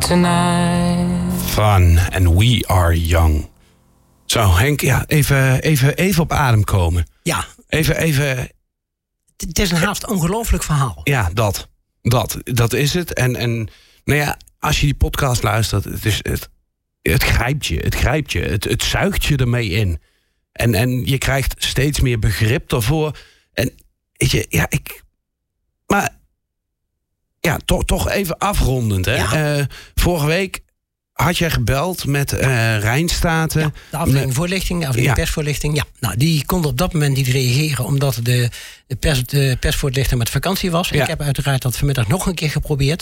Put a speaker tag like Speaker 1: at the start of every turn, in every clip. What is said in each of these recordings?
Speaker 1: tonight.
Speaker 2: Fun and we are young. Zo, Henk, ja, even op adem komen.
Speaker 3: Ja.
Speaker 2: Even.
Speaker 3: Het is een haast ongelooflijk verhaal.
Speaker 2: Ja, dat is het. En nou ja, als je die podcast luistert, het grijpt je. Het zuigt je ermee in. En je krijgt steeds meer begrip daarvoor. En weet je, ja, maar ja, toch even afrondend. Hè?
Speaker 3: Ja.
Speaker 2: Vorige week had jij gebeld met Rijnstaten.
Speaker 3: Ja, de afdeling voorlichting, de afdeling persvoorlichting. Ja, nou, die konden op dat moment niet reageren, omdat de persvoorlichter met vakantie was.
Speaker 2: Ja.
Speaker 3: Ik heb uiteraard dat vanmiddag nog een keer geprobeerd.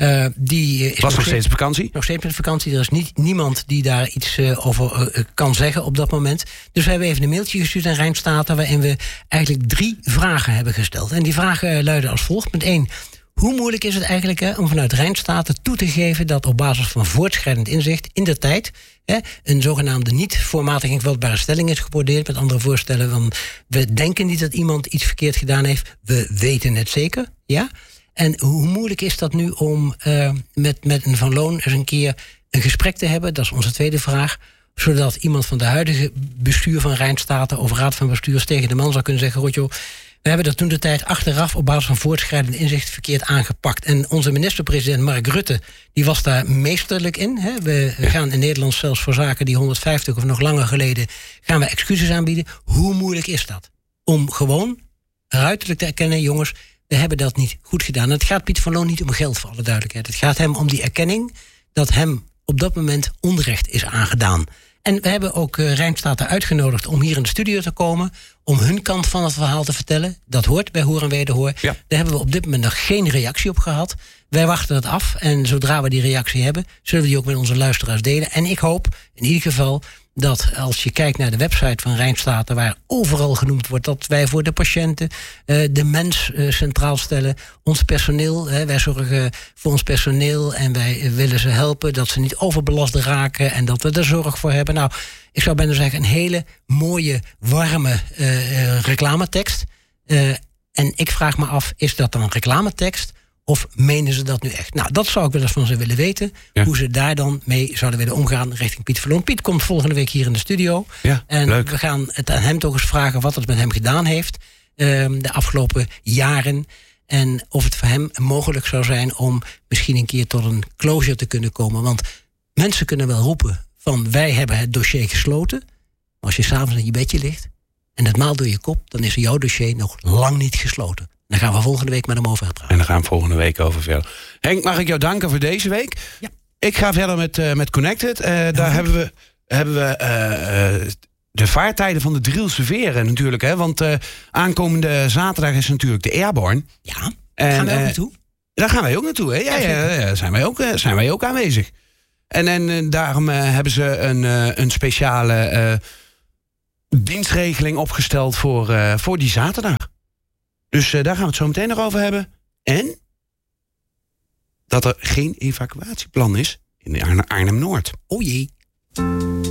Speaker 3: Die is
Speaker 2: was nog steeds op vakantie?
Speaker 3: Nog steeds met vakantie. Er is niemand die daar iets over kan zeggen op dat moment. Dus we hebben even een mailtje gestuurd aan Rijnstaten, waarin we eigenlijk 3 vragen hebben gesteld. En die vragen luiden als volgt. Punt 1. Hoe moeilijk is het eigenlijk om vanuit Rijnstaten toe te geven dat op basis van voortschrijdend inzicht in de tijd een zogenaamde niet voormatig kwetsbare stelling is gebordeerd. Met andere voorstellen van we denken niet dat iemand iets verkeerd gedaan heeft. We weten het zeker. Ja? En hoe moeilijk is dat nu om met een Van Loon eens een keer een gesprek te hebben? Dat is onze tweede vraag. Zodat iemand van de huidige bestuur van Rijnstaten of raad van bestuurders tegen de man zou kunnen zeggen: Rotjo, we hebben dat toen de tijd achteraf op basis van voortschrijdend inzicht verkeerd aangepakt. En onze minister-president Mark Rutte, die was daar meesterlijk in. Hè. We gaan in Nederland zelfs voor zaken die 150 of nog langer geleden gaan we excuses aanbieden. Hoe moeilijk is dat? Om gewoon ruiterlijk te erkennen, jongens, we hebben dat niet goed gedaan. En het gaat Piet van Loon niet om geld, voor alle duidelijkheid. Het gaat hem om die erkenning dat hem op dat moment onrecht is aangedaan. En we hebben ook Rijnstaten uitgenodigd om hier in de studio te komen, om hun kant van het verhaal te vertellen. Dat hoort bij Hoor en Wederhoor. Ja. Daar hebben we op dit moment nog geen reactie op gehad. Wij wachten het af en zodra we die reactie hebben, zullen we die ook met onze luisteraars delen. En ik hoop in ieder geval dat als je kijkt naar de website van Rijnstaten, waar overal genoemd wordt dat wij voor de patiënten de mens centraal stellen. Ons personeel, wij zorgen voor ons personeel en wij willen ze helpen dat ze niet overbelast raken en dat we er zorg voor hebben. Nou, ik zou bijna zeggen een hele mooie, warme reclametekst. En ik vraag me af, is dat dan een reclametekst? Of menen ze dat nu echt? Nou, dat zou ik wel eens van ze willen weten. Ja. Hoe ze daar dan mee zouden willen omgaan richting Piet van Loon. Piet komt volgende week hier in de studio. Ja, en leuk. We gaan het aan hem toch eens vragen wat het met hem gedaan heeft de afgelopen jaren. En of het voor hem mogelijk zou zijn om misschien een keer tot een closure te kunnen komen. Want mensen kunnen wel roepen van wij hebben het dossier gesloten. Maar als je s'avonds in je bedje ligt en het maalt door je kop, dan is jouw dossier nog lang niet gesloten. Daar gaan we volgende week met hem over praten.
Speaker 2: En daar gaan we volgende week over verder. Henk, mag ik jou danken voor deze week? Ja. Ik ga verder met Connected. Daar hebben we de vaartijden van de Drielse Veren natuurlijk. Hè? Want aankomende zaterdag is natuurlijk de Airborne.
Speaker 3: Ja, gaan wij ook naartoe?
Speaker 2: Daar gaan wij ook naartoe. Hè? Ja, zijn wij ook aanwezig. En daarom hebben ze een speciale dienstregeling opgesteld voor die zaterdag. Dus daar gaan we het zo meteen nog over hebben. En dat er geen evacuatieplan is in Arnhem-Noord.
Speaker 3: O jee.